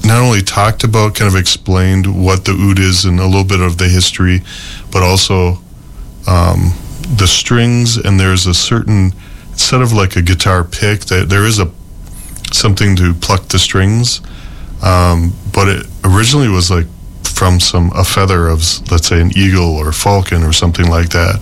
not only talked about, kind of explained what the oud is and a little bit of the history, but also the strings. And there's a certain, instead of like a guitar pick, that there is something to pluck the strings. But it originally was like from a feather of, let's say, an eagle or falcon or something like that.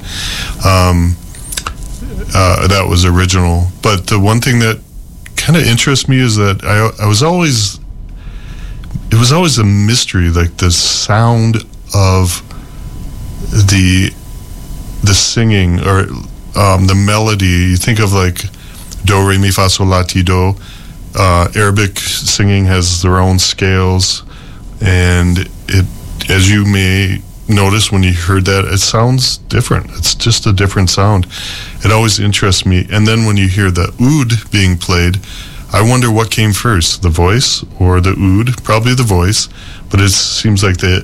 That was original. But the one thing that kind of interests me is that it was always a mystery, like the sound of the singing or the melody. You think of like do, re, mi, fa, sol, la, ti, do. Arabic singing has their own scales, and it, as you may notice when you heard that, it sounds different. It's just a different sound. It always interests me. And then when you hear the oud being played, I wonder what came first, the voice or the oud? Probably the voice, but it seems like they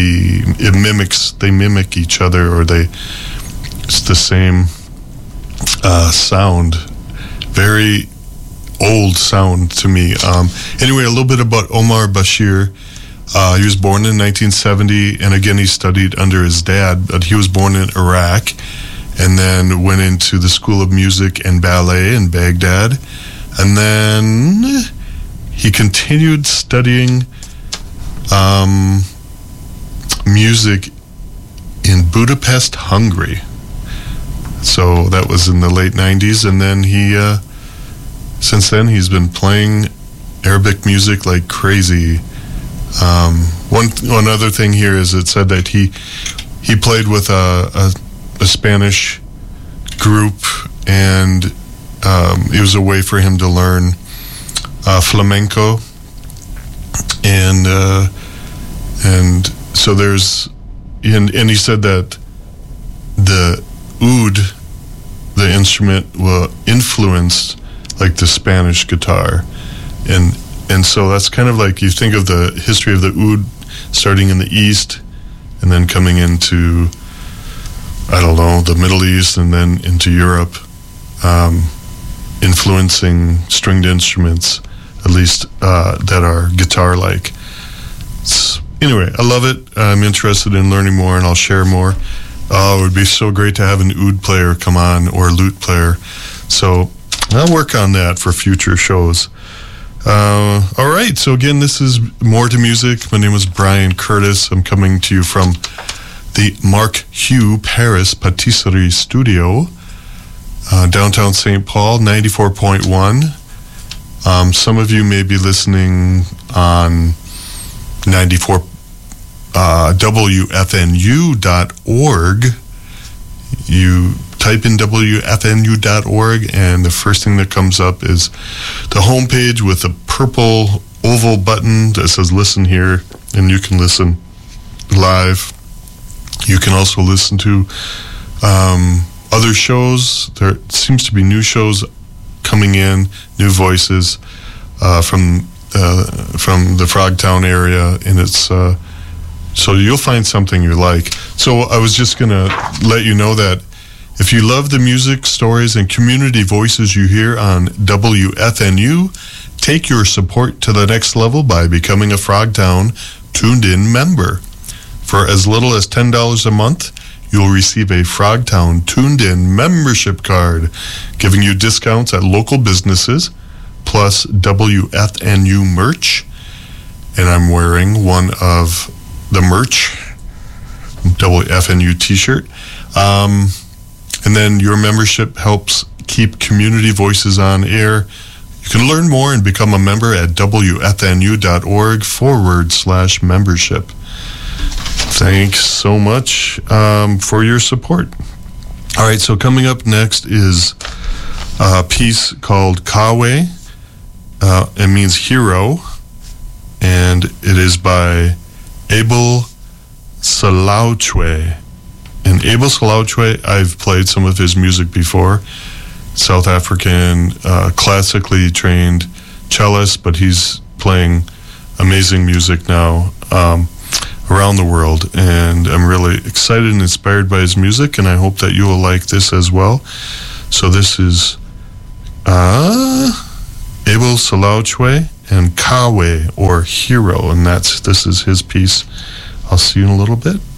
mimic each other, or it's the same sound. Very old sound to me. Anyway, a little bit about Omar Bashir. He was born in 1970, and again, he studied under his dad, but he was born in Iraq, and then went into the School of Music and Ballet in Baghdad, and then he continued studying music in Budapest, Hungary. So that was in the late 90s, and then since then, he's been playing Arabic music like crazy. One other thing here is it said that he played with a Spanish group, and it was a way for him to learn flamenco, and so and he said that the oud, the instrument, influenced like the Spanish guitar, and so that's kind of like, you think of the history of the oud starting in the East and then coming into, I don't know, the Middle East and then into Europe, influencing stringed instruments, at least that are guitar-like. Anyway, I love it. I'm interested in learning more, and I'll share more. It would be so great to have an oud player come on, or a lute player. So I'll work on that for future shows. All right, so again, this is More to Music. My name is Brian Curtis. I'm coming to you from the Mark Hugh Paris Patisserie Studio, downtown St. Paul, 94.1. Some of you may be listening on 94 WFNU.org. You type in WFNU.org, and the first thing that comes up is the homepage with a purple oval button that says listen here, and you can listen live. You can also listen to other shows. There seems to be new shows coming in, new voices from the Frogtown area, and it's so you'll find something you like. So I was just going to let you know that if you love the music, stories, and community voices you hear on WFNU, take your support to the next level by becoming a Frogtown Tuned In member. For as little as $10 a month, you'll receive a Frogtown Tuned In membership card, giving you discounts at local businesses, plus WFNU merch. And I'm wearing one of the merch, WFNU t-shirt. And then your membership helps keep community voices on air. You can learn more and become a member at WFNU.org/membership. Thanks so much for your support. All right, so coming up next is a piece called Kawe. It means hero, and it is by Abel Salauchwe. And Abel Salauchwe, I've played some of his music before. South African, classically trained cellist, but he's playing amazing music now around the world. And I'm really excited and inspired by his music, and I hope that you will like this as well. So this is Abel Salauchwe, and Kawe, or hero, and this is his piece. I'll see you in a little bit.